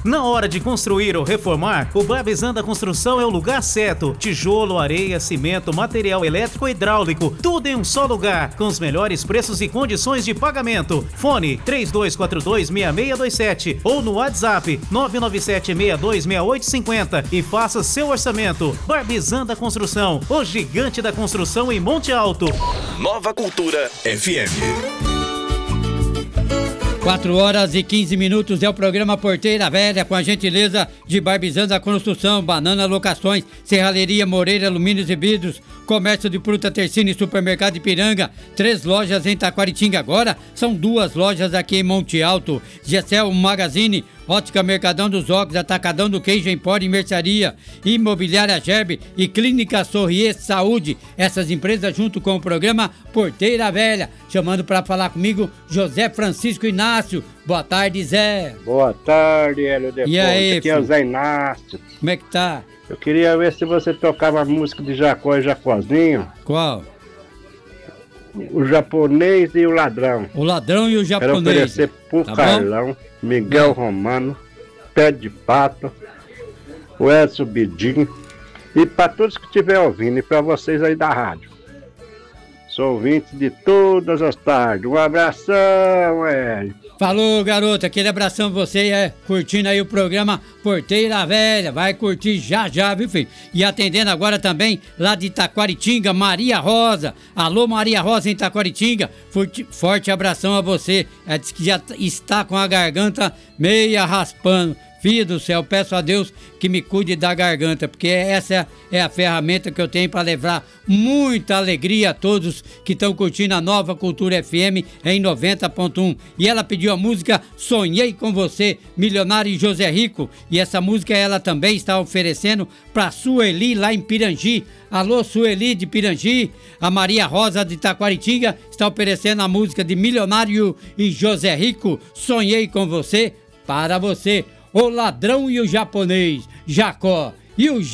Na hora de construir ou reformar, o Barbizan Construção é o lugar certo. Tijolo, areia, cimento, material elétrico e hidráulico, tudo em um só lugar, com os melhores preços e condições de pagamento. Fone 3242-6627 ou no WhatsApp 997-626850 e faça seu orçamento. Barbizan Construção, o gigante da construção em Monte Alto. Nova Cultura FM. 4h15 é o programa Porteira Velha, com a gentileza de Barbizan Construção, Banana Locações, Serralheria Moreira, Alumínios e Vidros, Comércio de Fruta Tercina e Supermercado Ipiranga, 3 lojas em Taquaritinga agora, são 2 lojas aqui em Monte Alto, Gessel Magazine, Ótica Mercadão dos Óculos, Atacadão do Queijo, Empório e Mercearia, Imobiliária Gerbe e Clínica Sorrier Saúde. Essas empresas junto com o programa Porteira Velha. Chamando para falar comigo, José Francisco Inácio. Boa tarde, Zé. Boa tarde, Hélio Depois. E aí, aqui é o Zé Inácio. Como é que tá? Eu queria ver se você tocava a música de Jacó e Jacozinho. Qual? O Japonês e o Ladrão. O Ladrão e o Japonês. Quero oferecer pro Carlão, Miguel Romano, Pé de Pato, o Edson Bidim e para todos que estiver ouvindo e para vocês aí da rádio. Sou ouvinte de todas as tardes. Um abração, Hélio. Falou, garoto. Aquele abração pra você, curtindo aí o programa Porteira Velha. Vai curtir já, viu, filho? E atendendo agora também lá de Taquaritinga, Maria Rosa. Alô, Maria Rosa em Taquaritinga. Forte abração a você. Ela disse que já está com a garganta meia raspando. Filho do céu, peço a Deus que me cuide da garganta, porque essa é a ferramenta que eu tenho para levar muita alegria a todos que estão curtindo a Nova Cultura FM em 90.1. E ela pediu a música Sonhei com Você, Milionário e José Rico. E essa música ela também está oferecendo para Sueli lá em Pirangi. Alô, Sueli de Pirangi. A Maria Rosa de Taquaritinga está oferecendo a música de Milionário e José Rico, Sonhei com Você, para você. O Ladrão e o Japonês, Jacó e o